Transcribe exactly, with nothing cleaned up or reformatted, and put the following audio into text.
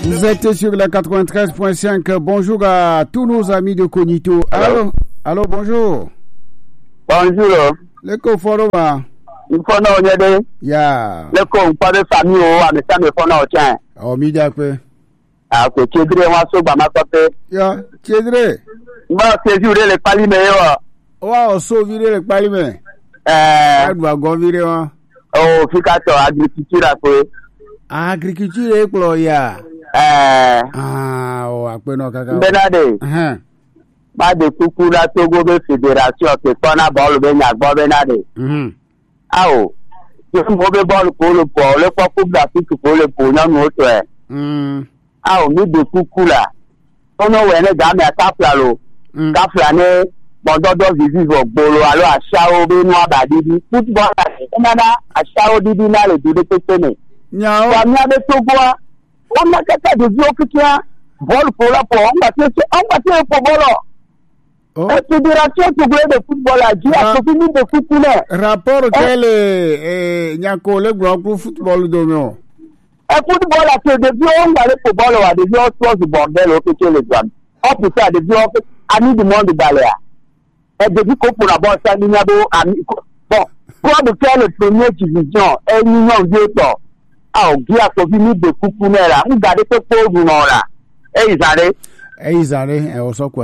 Vous êtes sur la quatre-vingt-treize point cinq. Bonjour à tous nos amis de Cognito. Allô? Allô, bonjour. Bonjour. Le Koforoma. Il faut nous aider. Ya. Le con pas de famille ou à mes amis faut nous tiens. Oh, midi peu. Ah, que tu dirais moi sur ma côté. Ya, Tiedre. Moi, c'est juré le pali meilleur. Wow, so viré le palime. Euh, doit go viré wa. oh, ficato agriculture à quoi. Agriculture e klo ya. Euh, Ah, o ape no kaka. Benade. Hein. Pas de coucou la Togo de fédération que ton a bol ben ya go Benade. Mhm. Ah oh. Je me bol pour le pour le coupe d'Afrique pour le pour non autre. Mm. Ah oh, mi de coucou là. On a ouais ne game à tapla Mm. Tapla ne Bondodo vivi gbolo alo ashawo be no abadidi football na ashawo didi na le dide petene Nyao. wa mi abe togoa o na kaka de bi okikia ball pour la pour on va te on va te pour bolo Oh. la fédération togolaise de football a dit à fini de football Rapport quel est nyako le groupe football domio. e football a fait de bi on va le pour bolo wa de bi o trop du bordel o keke le jam o pour ça de bi o ami du monde balea. Et depuis qu'on pour la bonne salle, bon, quoi de faire le premier division, et nous n'en vieux pas. Ah, on dit à ce fini de couper là, vous gardez ce pauvre nom là. Et ils allaient. Et ils allaient, et on s'en